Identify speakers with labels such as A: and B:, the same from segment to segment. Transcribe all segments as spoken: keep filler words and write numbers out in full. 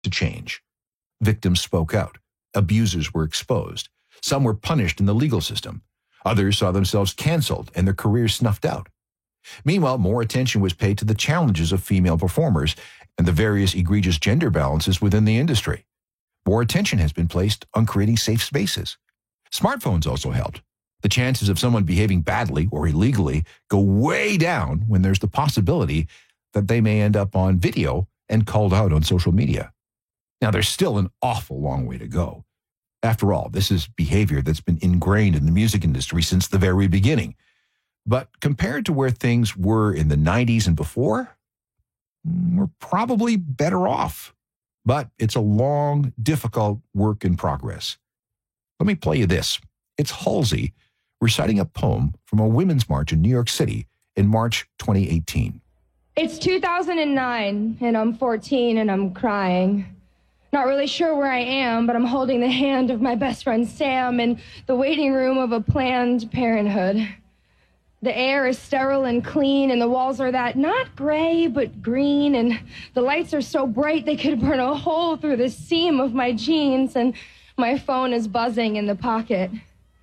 A: to change. Victims spoke out. Abusers were exposed. Some were punished in the legal system. Others saw themselves canceled and their careers snuffed out. Meanwhile, more attention was paid to the challenges of female performers and the various egregious gender balances within the industry. More attention has been placed on creating safe spaces. Smartphones also helped. The chances of someone behaving badly or illegally go way down when there's the possibility that they may end up on video and called out on social media. Now, there's still an awful long way to go. After all, this is behavior that's been ingrained in the music industry since the very beginning. But compared to where things were in the nineties and before, we're probably better off. But it's a long, difficult work in progress. Let me play you this. It's Halsey reciting a poem from a women's march in New York City in March twenty eighteen.
B: It's two thousand nine, and I'm fourteen, and I'm crying. Not really sure where I am, but I'm holding the hand of my best friend Sam in the waiting room of a Planned Parenthood. The air is sterile and clean, and the walls are that not gray, but green, and the lights are so bright they could burn a hole through the seam of my jeans, and my phone is buzzing in the pocket.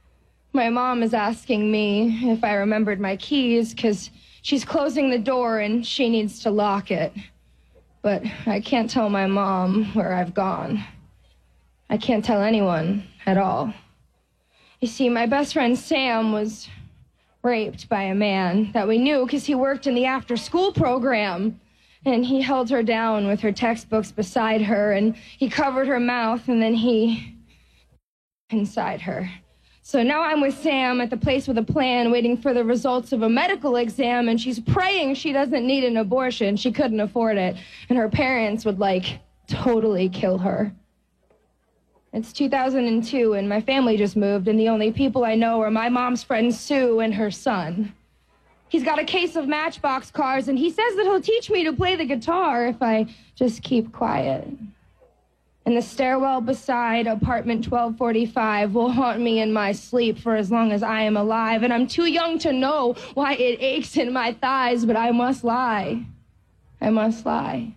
B: My mom is asking me if I remembered my keys, because she's closing the door and she needs to lock it. But I can't tell my mom where I've gone. I can't tell anyone at all. You see, my best friend Sam was raped by a man that we knew because he worked in the after-school program. And he held her down with her textbooks beside her, and he covered her mouth, and then he inside her. So now I'm with Sam at the place with a plan, waiting for the results of a medical exam, and she's praying she doesn't need an abortion. She couldn't afford it, and her parents would, like, totally kill her. It's two thousand two, and my family just moved, and the only people I know are my mom's friend Sue and her son. He's got a case of Matchbox cars, and he says that he'll teach me to play the guitar if I just keep quiet. And the stairwell beside apartment twelve forty-five will haunt me in my sleep for as long as I am alive, and I'm too young to know why it aches in my thighs, but I must lie. I must lie.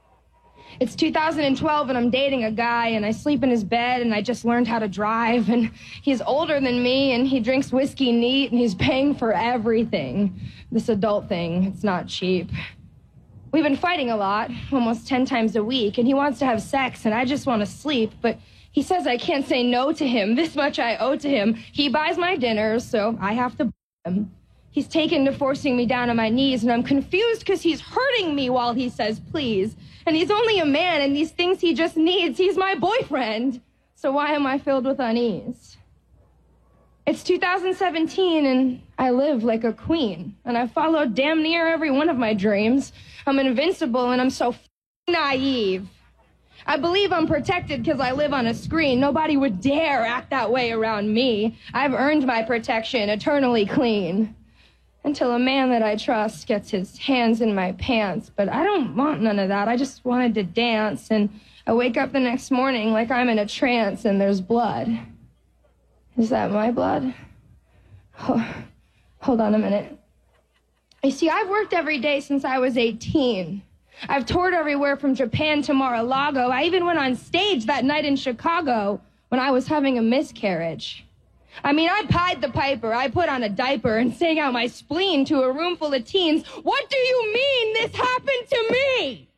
B: It's two thousand twelve, and I'm dating a guy, and I sleep in his bed, and I just learned how to drive, and he's older than me, and he drinks whiskey neat, and he's paying for everything. This adult thing, it's not cheap. We've been fighting a lot, almost ten times a week, and he wants to have sex, and I just want to sleep, but he says I can't say no to him. This much I owe to him. He buys my dinners, so I have to buy him. He's taken to forcing me down on my knees, and I'm confused because he's hurting me while he says please. And he's only a man, and these things he just needs. He's my boyfriend. So why am I filled with unease? It's two thousand seventeen, and I live like a queen. And I followed damn near every one of my dreams. I'm invincible, and I'm so f***ing naive. I believe I'm protected because I live on a screen. Nobody would dare act that way around me. I've earned my protection, eternally clean. Until a man that I trust gets his hands in my pants. But I don't want none of that. I just wanted to dance, and I wake up the next morning like I'm in a trance and there's blood. Is that my blood? Oh, hold on a minute. You see, I've worked every day since I was eighteen. I've toured everywhere from Japan to Mar-a-Lago. I even went on stage that night in Chicago when I was having a miscarriage. I mean, I pied the piper. I put on a diaper and sang out my spleen to a room full of teens. What do you mean this happened to me?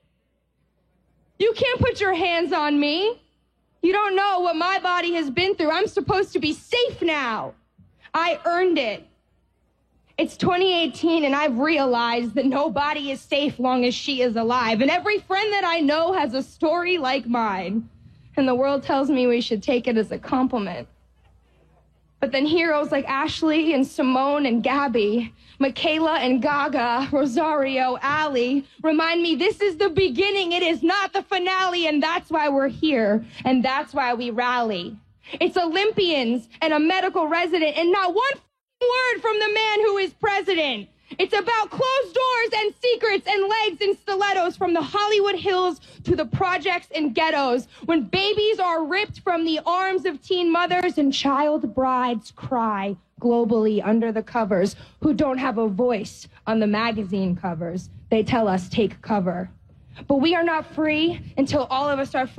B: You can't put your hands on me. You don't know what my body has been through. I'm supposed to be safe now. I earned it. It's twenty eighteen, and I've realized that nobody is safe long as she is alive. And every friend that I know has a story like mine. And the world tells me we should take it as a compliment. But then heroes like Ashley and Simone and Gabby, Michaela and Gaga, Rosario, Allie, remind me this is the beginning, it is not the finale, and that's why we're here, and that's why we rally. It's Olympians and a medical resident, and not one word from the man who is president. It's about closed doors and secrets and legs and stilettos from the Hollywood Hills to the projects and ghettos, when babies are ripped from the arms of teen mothers and child brides cry globally under the covers, who don't have a voice on the magazine covers. They tell us take cover. But we are not free until all of us are free.